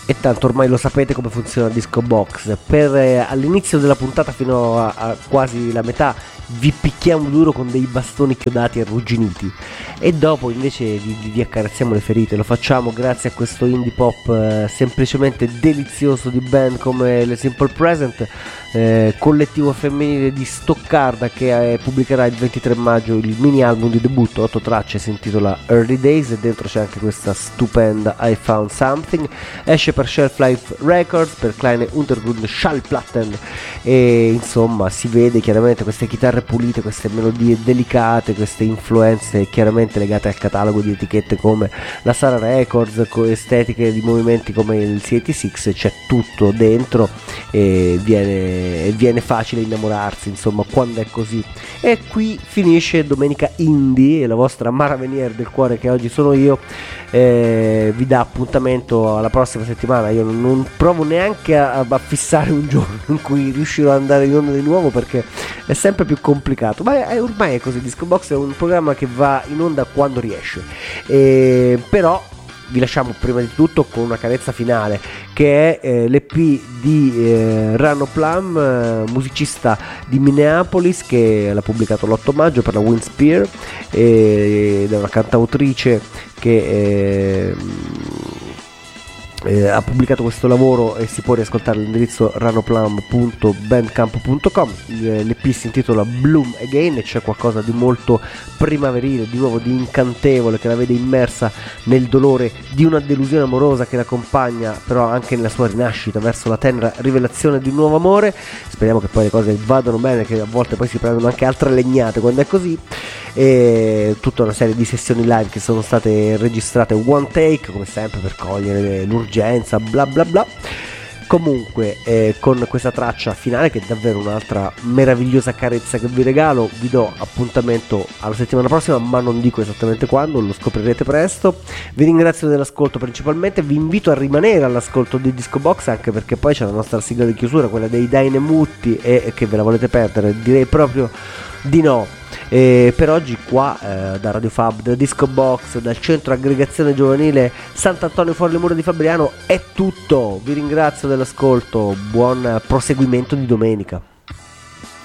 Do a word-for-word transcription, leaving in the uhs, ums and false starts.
E tanto ormai lo sapete come funziona Disco Box. Per eh, all'inizio della puntata fino a, a quasi la metà vi picchiamo duro con dei bastoni chiodati e arrugginiti, e dopo invece vi, vi, vi accarezziamo le ferite. Lo facciamo grazie a questo indie pop eh, semplicemente delizioso di band come le Simple Present, eh, collettivo femminile di Stoccarda, che eh, pubblicherà il ventitré maggio il mini album di debutto, otto tracce, si intitola Early Days, e dentro c'è anche questa stupenda I Found Something. Esce per Shelf Life Records, per Kleine Untergrund Schallplatten, e insomma si vede chiaramente queste chitarre pulite, queste melodie delicate, queste influenze chiaramente legate al catalogo di etichette come la Sara Records, con estetiche di movimenti come il C ottantasei. C'è tutto dentro e viene, viene facile innamorarsi, insomma, quando è così. E qui finisce Domenica Indie, la vostra Maravenier del cuore che oggi sono io. Eh, vi dà appuntamento alla prossima settimana. Io non, non provo neanche a, a fissare un giorno in cui riuscirò ad andare in onda di nuovo, perché è sempre più complicato, ma è, ormai è così. Disco Box è un programma che va in onda quando riesce, eh, però vi lasciamo prima di tutto con una carezza finale, che è eh, l'E P di eh, Rano Plum, eh, musicista di Minneapolis, che l'ha pubblicato l'otto maggio per la Windspear, ed è una cantautrice che eh, Eh, ha pubblicato questo lavoro e si può riascoltare all'indirizzo ranoplum punto bandcamp punto com. L'E P si intitola Bloom Again e c'è qualcosa di molto primaverile, di nuovo di incantevole, che la vede immersa nel dolore di una delusione amorosa che l'accompagna però anche nella sua rinascita verso la tenera rivelazione di un nuovo amore. Speriamo che poi le cose vadano bene, che a volte poi si prendono anche altre legnate quando è così. E tutta una serie di sessioni live che sono state registrate one take, come sempre, per cogliere l'urgenza, bla bla bla. Comunque eh, con questa traccia finale, che è davvero un'altra meravigliosa carezza che vi regalo, vi do appuntamento alla settimana prossima, ma non dico esattamente quando, lo scoprirete presto. Vi ringrazio dell'ascolto principalmente, vi invito a rimanere all'ascolto di Disco Box, anche perché poi c'è la nostra sigla di chiusura, quella dei Dynamutti, e, e che ve la volete perdere? Direi proprio di no. E per oggi qua eh, da Radio Fab, da Disco Box, dal centro aggregazione giovanile Sant'Antonio fuori le mura di Fabriano è tutto. Vi ringrazio dell'ascolto, buon proseguimento di domenica.